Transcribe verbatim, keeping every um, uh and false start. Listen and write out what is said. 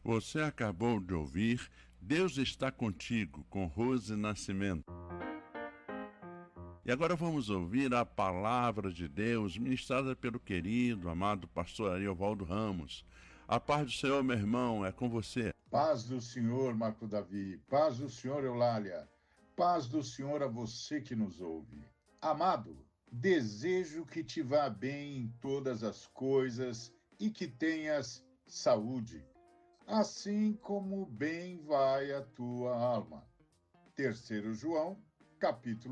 Você acabou de ouvir Deus está contigo, com Rose Nascimento. E agora vamos ouvir a palavra de Deus ministrada pelo querido, amado pastor Ariovaldo Ramos. A paz do Senhor, meu irmão, é com você. Paz do Senhor, Marco Davi. Paz do Senhor, Eulália. Paz do Senhor a você que nos ouve. Amado, desejo que te vá bem em todas as coisas e que tenhas saúde, assim como bem vai a tua alma. Terceiro João, capítulo